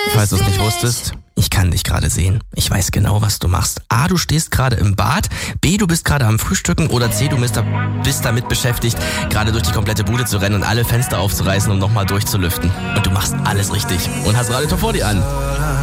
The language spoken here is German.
Falls du es nicht wusstest, ich kann dich gerade sehen. Ich weiß genau, was du machst. A, du stehst gerade im Bad. B, du bist gerade am Frühstücken. Oder C, du bist damit beschäftigt, gerade durch die komplette Bude zu rennen und alle Fenster aufzureißen, um nochmal durchzulüften. Und du machst alles richtig und hast Radio Top 40 an.